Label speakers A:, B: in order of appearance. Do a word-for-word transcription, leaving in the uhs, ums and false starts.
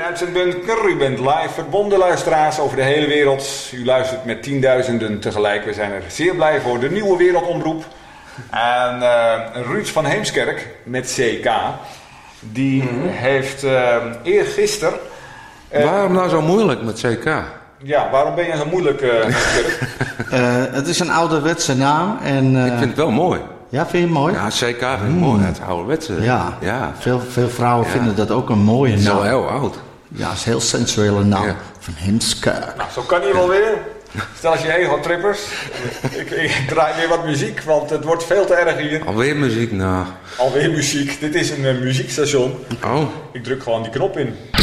A: uitzendbunker. U bent live verbonden, luisteraars, over de hele wereld. U luistert met tienduizenden tegelijk. We zijn er zeer blij voor. De Nieuwe Wereldomroep. En uh, Ruud van Heemskerk met C K. Die mm-hmm. heeft uh, eergisteren... Uh,
B: waarom nou zo moeilijk met C K?
A: Ja, waarom ben je zo moeilijk, uh, Heemskerk?
C: uh, het is een ouderwetse naam. En, uh,
B: ik vind het wel mooi.
C: Ja, vind je het mooi?
B: Ja, C K vind ik mm. mooi. Het ouderwetse.
C: Ja,
B: ja.
C: Veel, veel vrouwen ja. vinden dat ook een mooie naam.
B: Het is al heel oud.
C: Ja, het is een heel sensuele naam. Ja. Van Heemskerk.
A: Nou, zo kan hij wel weer. Stel als je ego trippers. ik, ik draai weer wat muziek, want het wordt veel te erg hier.
B: Alweer muziek, nou.
A: Alweer muziek. Dit is een uh, muziekstation.
B: Oh.
A: Ik druk gewoon die knop in.